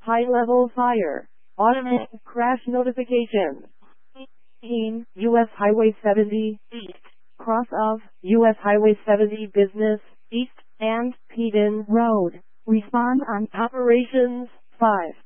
high-level fire, automatic crash notifications. 18. U.S. Highway 70 East, cross of U.S. Highway 70 Business East and Peden Road. Respond on Operations 5.